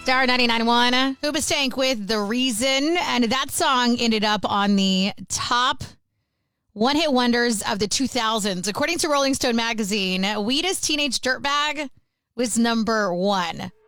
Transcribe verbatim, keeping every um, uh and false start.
Star ninety-nine point one, Hoobastank with The Reason. And that song ended up on the top one-hit wonders of the two thousands. According to Rolling Stone magazine, Wheatus Teenage Dirtbag was number one.